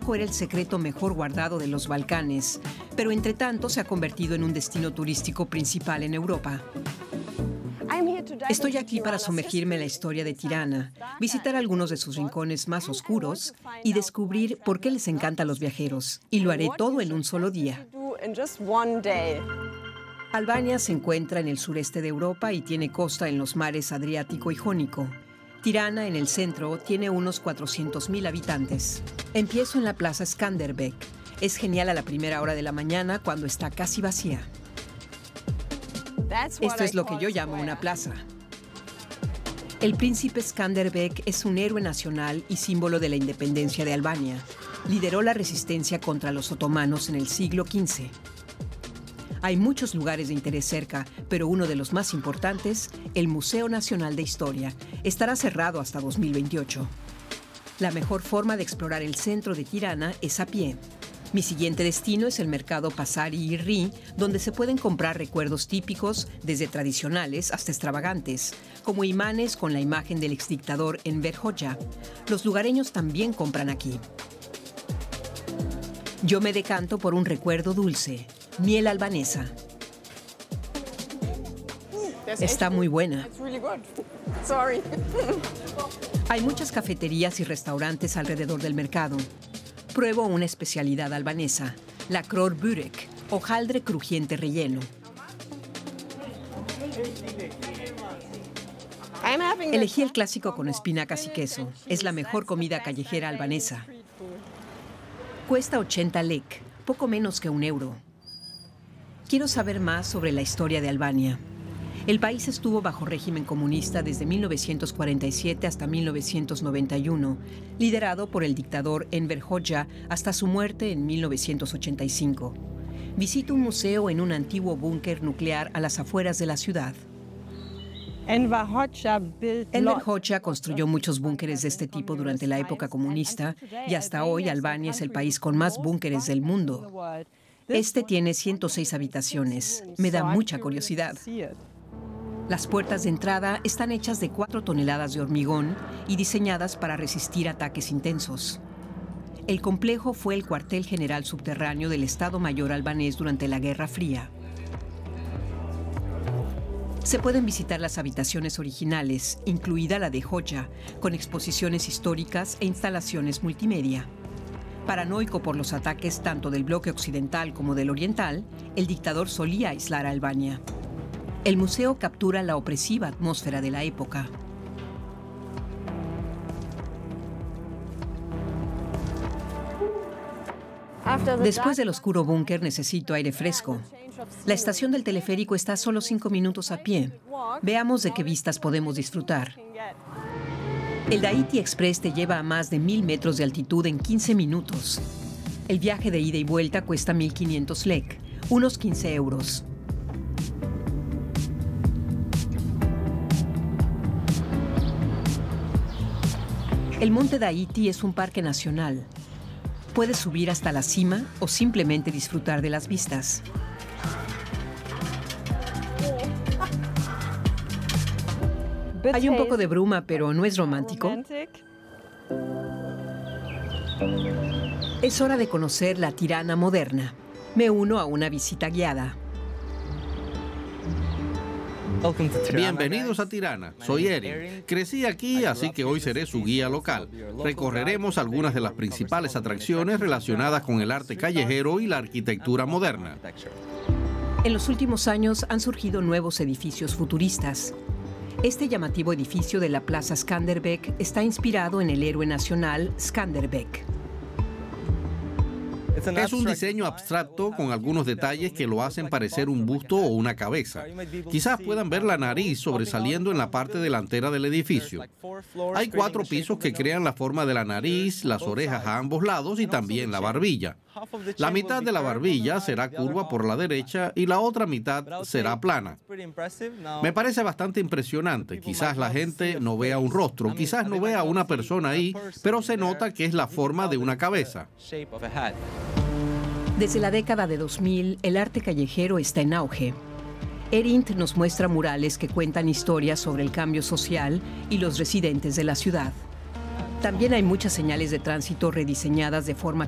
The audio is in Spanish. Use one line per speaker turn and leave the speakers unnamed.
complejo era el secreto mejor guardado de los Balcanes, pero entre tanto se ha convertido en un destino turístico principal en Europa. Estoy aquí para sumergirme en la historia de Tirana, visitar algunos de sus rincones más oscuros y descubrir por qué les encanta a los viajeros. Y lo haré todo en un solo día. Albania se encuentra en el sureste de Europa y tiene costa en los mares Adriático y Jónico. Tirana, en el centro, tiene unos 400.000 habitantes. Empiezo en la plaza Skanderbeg. Es genial a la primera hora de la mañana cuando está casi vacía. Esto es lo que yo llamo una plaza. El príncipe Skanderbeg es un héroe nacional y símbolo de la independencia de Albania. Lideró la resistencia contra los otomanos en el siglo XV. Hay muchos lugares de interés cerca, pero uno de los más importantes, el Museo Nacional de Historia, estará cerrado hasta 2028. La mejor forma de explorar el centro de Tirana es a pie. Mi siguiente destino es el mercado Pasari Irri, donde se pueden comprar recuerdos típicos, desde tradicionales hasta extravagantes, como imanes con la imagen del exdictador Enver Hoxha. Los lugareños también compran aquí. Yo me decanto por un recuerdo dulce, miel albanesa. Está muy buena. Hay muchas cafeterías y restaurantes alrededor del mercado. Pruebo una especialidad albanesa, la kror börek, hojaldre crujiente relleno. Elegí el clásico con espinacas y queso. Es la mejor comida callejera albanesa. Cuesta 80 lek, poco menos que €1. Quiero saber más sobre la historia de Albania. El país estuvo bajo régimen comunista desde 1947 hasta 1991, liderado por el dictador Enver Hoxha hasta su muerte en 1985. Visito un museo en un antiguo búnker nuclear a las afueras de la ciudad. Enver Hoxha construyó muchos búnkeres de este tipo durante la época comunista y hasta hoy Albania es el país con más búnkeres del mundo. Este tiene 106 habitaciones. Me da mucha curiosidad. Las puertas de entrada están hechas de 4 toneladas de hormigón y diseñadas para resistir ataques intensos. El complejo fue el cuartel general subterráneo del Estado Mayor albanés durante la Guerra Fría. Se pueden visitar las habitaciones originales, incluida la de Hoxha, con exposiciones históricas e instalaciones multimedia. Paranoico por los ataques tanto del bloque occidental como del oriental, el dictador solía aislar a Albania. El museo captura la opresiva atmósfera de la época. Después del oscuro búnker necesito aire fresco. La estación del teleférico está a solo 5 minutos a pie. Veamos de qué vistas podemos disfrutar. El Daiti Express te lleva a más de 1000 metros de altitud en 15 minutos. El viaje de ida y vuelta cuesta 1.500 lek, unos €15. El Monte Daiti es un parque nacional. Puedes subir hasta la cima o simplemente disfrutar de las vistas. Hay un poco de bruma, pero ¿no es romántico? Es hora de conocer la Tirana moderna. Me uno a una visita guiada.
Bienvenidos a Tirana, soy Erin. Crecí aquí, así que hoy seré su guía local. Recorreremos algunas de las principales atracciones relacionadas con el arte callejero y la arquitectura moderna.
En los últimos años han surgido nuevos edificios futuristas. Este llamativo edificio de la Plaza Skanderbeg está inspirado en el héroe nacional Skanderbeg.
Es un diseño abstracto con algunos detalles que lo hacen parecer un busto o una cabeza. Quizás puedan ver la nariz sobresaliendo en la parte delantera del edificio. Hay 4 pisos que crean la forma de la nariz, las orejas a ambos lados y también la barbilla. La mitad de la barbilla será curva por la derecha y la otra mitad será plana. Me parece bastante impresionante. Quizás la gente no vea un rostro, quizás no vea una persona ahí, pero se nota que es la forma de una cabeza.
Desde la década de 2000, el arte callejero está en auge. Erint nos muestra murales que cuentan historias sobre el cambio social y los residentes de la ciudad. También hay muchas señales de tránsito rediseñadas de forma